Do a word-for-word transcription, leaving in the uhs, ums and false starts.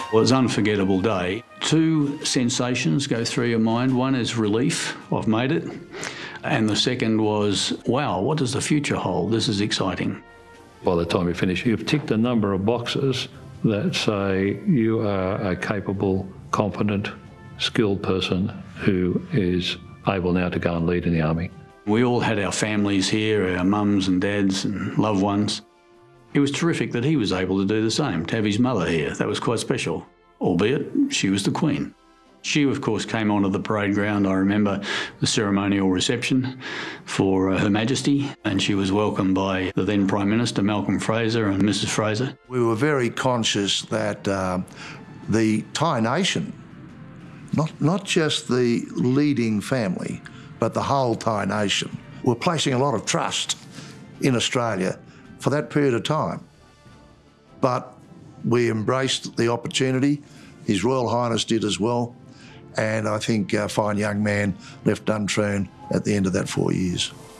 Well, it was an unforgettable day. Two sensations go through your mind. One is relief, I've made it. And the second was, wow, what does the future hold? This is exciting. By the time you finish, you've ticked a number of boxes that say you are a capable, confident, skilled person who is able now to go and lead in the Army. We all had our families here, our mums and dads and loved ones. It was terrific that he was able to do the same, to have his mother here. That was quite special, albeit she was the Queen. She, of course, came onto the parade ground. I remember the ceremonial reception for uh, Her Majesty, and she was welcomed by the then Prime Minister, Malcolm Fraser, and Missus Fraser. We were very conscious that uh, the Thai nation, not, not just the leading family, but the whole Thai nation, were placing a lot of trust in Australia for that period of time. But we embraced the opportunity. His Royal Highness did as well. And I think a fine young man left untrooned at the end of that four years.